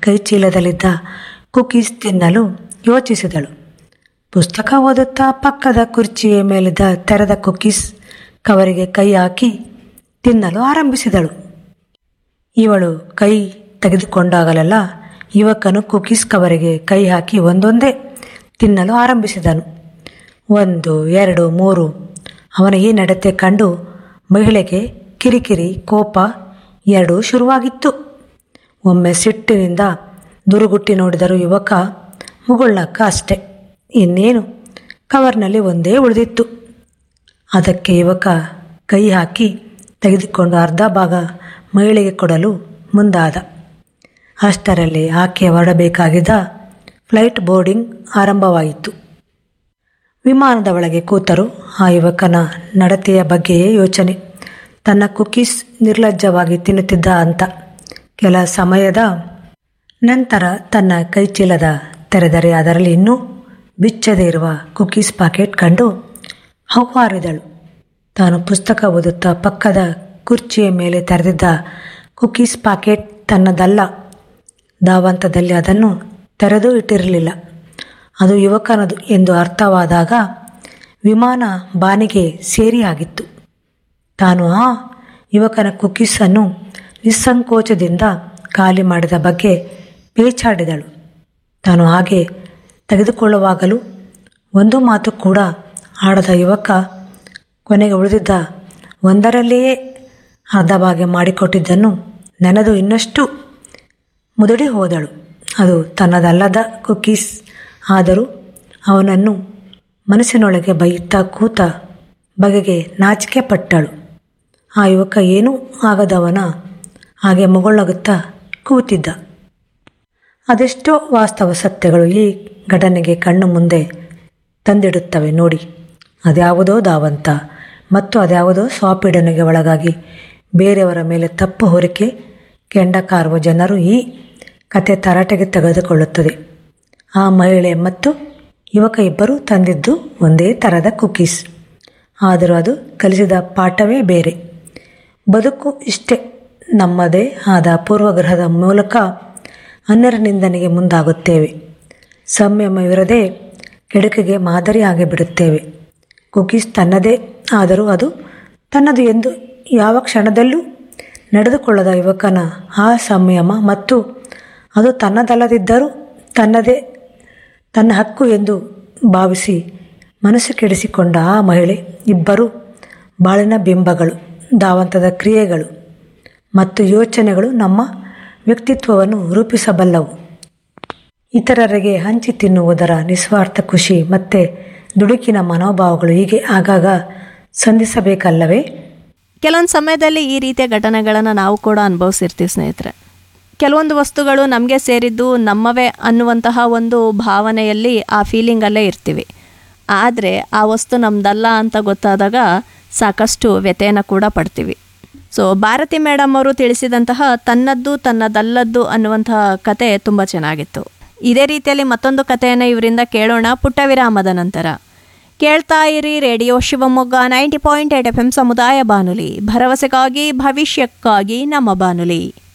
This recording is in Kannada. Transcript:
ಕೈಚೀಲದಲ್ಲಿದ್ದ ಕುಕೀಸ್ ತಿನ್ನಲು ಯೋಚಿಸಿದಳು. ಪುಸ್ತಕ ಓದುತ್ತಾ ಪಕ್ಕದ ಕುರ್ಚಿಯ ಮೇಲಿದ್ದ ತೆರೆದ ಕುಕೀಸ್ ಕವರಿಗೆ ಕೈ ಹಾಕಿ ತಿನ್ನಲು ಆರಂಭಿಸಿದಳು. ಇವಳು ಕೈ ತೆಗೆದುಕೊಂಡಾಗಲೆಲ್ಲ ಯುವಕನು ಕುಕೀಸ್ ಕವರಿಗೆ ಕೈ ಹಾಕಿ ಒಂದೊಂದೇ ತಿನ್ನಲು ಆರಂಭಿಸಿದನು. 1, 2, 3. ಅವನ ಈ ನಡತೆ ಕಂಡು ಮಹಿಳೆಗೆ ಕಿರಿಕಿರಿ, ಕೋಪ ಎರಡೂ ಶುರುವಾಗಿತ್ತು. ಒಮ್ಮೆ ಸಿಟ್ಟಿನಿಂದ ದುರುಗುಟ್ಟಿ ನೋಡಿದರೂ ಯುವಕ ಮುಗುಳ್ನಕ್ಕ ಅಷ್ಟೆ. ಇನ್ನೇನು, ಕವರ್ನಲ್ಲಿ ಒಂದೇ ಉಳಿದಿತ್ತು. ಅದಕ್ಕೆ ಯುವಕ ಕೈ ಹಾಕಿ ತೆಗೆದುಕೊಂಡು ಅರ್ಧ ಭಾಗ ಮಹಿಳೆಗೆ ಕೊಡಲು ಮುಂದಾದ. ಅಷ್ಟರಲ್ಲಿ ಆಕೆ ಹೊರಡಬೇಕಾಗಿದ್ದ ಫ್ಲೈಟ್ ಬೋರ್ಡಿಂಗ್ ಆರಂಭವಾಯಿತು. ವಿಮಾನದ ಒಳಗೆ ಕೂತರು. ಆ ಯುವಕನ ನಡತೆಯ ಬಗ್ಗೆಯೇ ಯೋಚನೆ. ತನ್ನ ಕುಕೀಸ್ ನಿರ್ಲಜ್ಜವಾಗಿ ತಿನ್ನುತ್ತಿದ್ದ ಅಂತ. ಕೆಲ ಸಮಯದ ನಂತರ ತನ್ನ ಕೈಚೀಲದ ತೆರೆದರೆ ಅದರಲ್ಲಿ ಇನ್ನೂ ಬಿಚ್ಚದೇ ಇರುವ ಕುಕೀಸ್ ಪಾಕೆಟ್ ಕಂಡು ಹೌಹಾರಿದಳು. ತಾನು ಪುಸ್ತಕ ಓದುತ್ತಾ ಪಕ್ಕದ ಕುರ್ಚಿಯ ಮೇಲೆ ತೆರೆದಿದ್ದ ಕುಕೀಸ್ ಪಾಕೆಟ್ ತನ್ನದಲ್ಲ. ಧಾವಂತದಲ್ಲಿ ಅದನ್ನು ತೆರೆದು ಇಟ್ಟಿರಲಿಲ್ಲ. ಅದು ಯುವಕನದು ಎಂದು ಅರ್ಥವಾದಾಗ ವಿಮಾನ ಬಾನಿಗೆ ಸೇರಿ ಆಗಿತ್ತು. ತಾನು ಆ ಯುವಕನ ಕುಕೀಸನ್ನು ನಿಸ್ಸಂಕೋಚದಿಂದ ಖಾಲಿ ಮಾಡಿದ ಬಗ್ಗೆ ಪೇಚಾಡಿದಳು. ತಾನು ಹಾಗೆ ತೆಗೆದುಕೊಳ್ಳುವಾಗಲೂ ಒಂದು ಮಾತು ಕೂಡ ಆಡದ ಯುವಕ ಕೊನೆಗೆ ಉಳಿದಿದ್ದ ಒಂದರಲ್ಲಿಯೇ ಅರ್ಧ ಭಾಗ ಮಾಡಿಕೊಟ್ಟಿದ್ದನ್ನು ನೆನೆದು ಇನ್ನಷ್ಟು ಮುದುಡಿ ಹೋದಳು. ಅದು ತನ್ನದಲ್ಲದ ಕುಕೀಸ್ ಆದರೂ ಅವನನ್ನು ಮನಸ್ಸಿನೊಳಗೆ ಬೈಯುತ್ತಾ ಕೂತ ಬಗೆಗೆ ನಾಚಿಕೆ ಪಟ್ಟಳು. ಆ ಯುವಕ ಏನೂ ಆಗದವನ ಹಾಗೆ ಮುಗುಳ್ನಗುತ್ತಾ ಕೂತಿದ್ದ. ಅದೆಷ್ಟೋ ವಾಸ್ತವ ಸತ್ಯಗಳು ಈ ಘಟನೆಗೆ ಕಣ್ಣು ಮುಂದೆ ತಂದಿಡುತ್ತವೆ ನೋಡಿ. ಅದ್ಯಾವುದೋ ಧಾವಂತ ಮತ್ತು ಅದ್ಯಾವುದೋ ಸ್ವಾಪೀಡನೆಗೆ ಒಳಗಾಗಿ ಬೇರೆಯವರ ಮೇಲೆ ತಪ್ಪು ಹೊರಿಕೆ ಕೆಂಡ ಕಾರುವ ಜನರು ಈ ಕತೆ ತರಾಟೆಗೆ ತೆಗೆದುಕೊಳ್ಳುತ್ತದೆ. ಆ ಮಹಿಳೆ ಮತ್ತು ಯುವಕ ಇಬ್ಬರೂ ತಂದಿದ್ದು ಒಂದೇ ಥರದ ಕುಕೀಸ್. ಆದರೂ ಅದು ಕಲಿಸಿದ ಪಾಠವೇ ಬೇರೆ. ಬದುಕು ಇಷ್ಟೇ. ನಮ್ಮದೇ ಆದ ಪೂರ್ವಗ್ರಹದ ಮೂಲಕ ಅನ್ಯರ ನಿಂದನೆಗೆ ಮುಂದಾಗುತ್ತೇವೆ. ಸಂಯಮವಿರದೆ ಕೆಡುಕಿಗೆ ಮಾದರಿಯಾಗಿ ಬಿಡುತ್ತೇವೆ. ಕುಕೀಸ್ ತನ್ನದೇ ಆದರೂ ಅದು ತನ್ನದು ಎಂದು ಯಾವ ಕ್ಷಣದಲ್ಲೂ ನಡೆದುಕೊಳ್ಳದ ಯುವಕನ ಆ ಸಂಯಮ ಮತ್ತು ಅದು ತನ್ನದಲ್ಲದಿದ್ದರೂ ತನ್ನದೇ, ತನ್ನ ಹಕ್ಕು ಎಂದು ಭಾವಿಸಿ ಮನಸ್ಸು ಕೆಡಿಸಿಕೊಂಡ ಆ ಮಹಿಳೆ ಇಬ್ಬರು ಬಾಳಿನ ಬಿಂಬಗಳು. ಧಾವಂತದ ಕ್ರಿಯೆಗಳು ಮತ್ತು ಯೋಚನೆಗಳು ನಮ್ಮ ವ್ಯಕ್ತಿತ್ವವನ್ನು ರೂಪಿಸಬಲ್ಲವು. ಇತರರಿಗೆ ಹಂಚಿ ತಿನ್ನುವುದರ ನಿಸ್ವಾರ್ಥ ಖುಷಿ ಮತ್ತು ದುಡುಕಿನ ಮನೋಭಾವಗಳು ಹೀಗೆ ಆಗಾಗ ಸಂಧಿಸಬೇಕಲ್ಲವೇ? ಕೆಲವೊಂದು ಸಮಯದಲ್ಲಿ ಈ ರೀತಿಯ ಘಟನೆಗಳನ್ನು ನಾವು ಕೂಡ ಅನುಭವಿಸಿರ್ತೀವಿ ಸ್ನೇಹಿತರೆ. ಕೆಲವೊಂದು ವಸ್ತುಗಳು ನಮಗೆ ಸೇರಿದ್ದು ನಮ್ಮವೇ ಅನ್ನುವಂತಹ ಒಂದು ಭಾವನೆಯಲ್ಲಿ ಆ ಫೀಲಿಂಗಲ್ಲೇ ಇರ್ತೀವಿ. ಆದರೆ ಆ ವಸ್ತು ನಮ್ಮದಲ್ಲ ಅಂತ ಗೊತ್ತಾದಾಗ ಸಾಕಷ್ಟು ವ್ಯಥೆಯನ್ನು ಕೂಡ ಪಡ್ತೀವಿ. ಸೊ ಭಾರತಿ ಮೇಡಮ್ ಅವರು ತಿಳಿಸಿದಂತಹ ತನ್ನದ್ದು ತನ್ನದಲ್ಲದ್ದು ಅನ್ನುವಂತಹ ಕತೆ ತುಂಬ ಚೆನ್ನಾಗಿತ್ತು. ಇದೇ ರೀತಿಯಲ್ಲಿ ಮತ್ತೊಂದು ಕಥೆಯನ್ನು ಇವರಿಂದ ಕೇಳೋಣ ಪುಟ್ಟ ವಿರಾಮದ ನಂತರ. ಕೇಳ್ತಾ ಇರಿ ರೇಡಿಯೋ ಶಿವಮೊಗ್ಗ 90.8 FM ಸಮುದಾಯ ಬಾನುಲಿ, ಭರವಸೆಗಾಗಿ ಭವಿಷ್ಯಕ್ಕಾಗಿ ನಮ್ಮ ಬಾನುಲಿ.